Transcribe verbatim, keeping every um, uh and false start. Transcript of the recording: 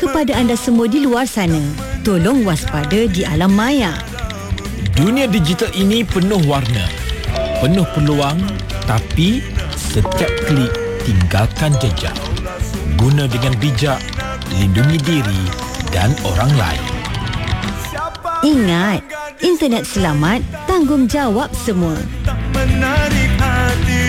kepada anda semua di luar sana. Tolong waspada di alam maya. Dunia digital ini penuh warna, penuh peluang, tapi setiap klik tinggalkan jejak. Guna dengan bijak, lindungi diri dan orang lain. Ingat, internet selamat, tanggungjawab semua. Tak menarik hati.